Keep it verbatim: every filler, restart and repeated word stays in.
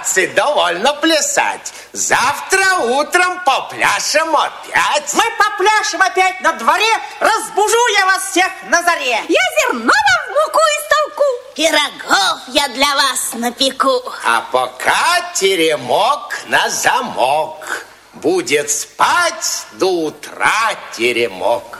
братцы, довольно плясать. Завтра утром попляшем опять. Мы попляшем опять на дворе. Разбужу я вас всех на заре. Я зерно вам в муку истолку. Пирогов я для вас напеку. А пока теремок на замок. Будет спать до утра теремок.